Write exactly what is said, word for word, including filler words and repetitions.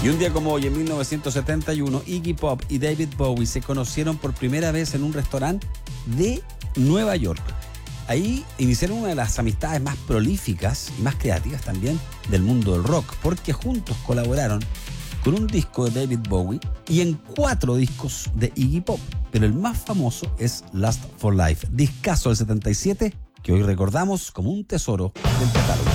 Y un día como hoy, en mil novecientos setenta y uno, Iggy Pop y David Bowie se conocieron por primera vez en un restaurante de Nueva York. Ahí iniciaron una de las amistades más prolíficas y más creativas también del mundo del rock, porque juntos colaboraron con un disco de David Bowie y en cuatro discos de Iggy Pop. Pero el más famoso es Last for Life, discazo del setenta y siete que hoy recordamos como un tesoro del catálogo.